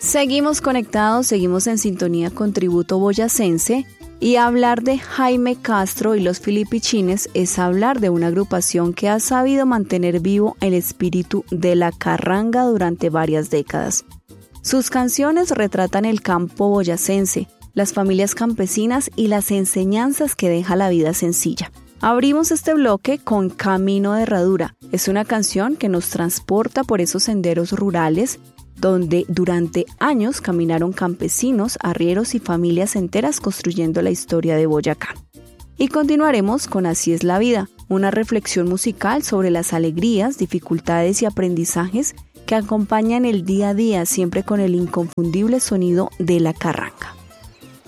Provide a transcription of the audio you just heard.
Seguimos conectados, seguimos en sintonía con Tributo Boyacense y hablar de Jaime Castro y los Filipichines es hablar de una agrupación que ha sabido mantener vivo el espíritu de la carranga durante varias décadas. Sus canciones retratan el campo boyacense, las familias campesinas y las enseñanzas que deja la vida sencilla. Abrimos este bloque con Camino de Herradura. Es una canción que nos transporta por esos senderos rurales donde durante años caminaron campesinos, arrieros y familias enteras construyendo la historia de Boyacá. Y continuaremos con Así es la vida, una reflexión musical sobre las alegrías, dificultades y aprendizajes que acompañan el día a día, siempre con el inconfundible sonido de la carranga.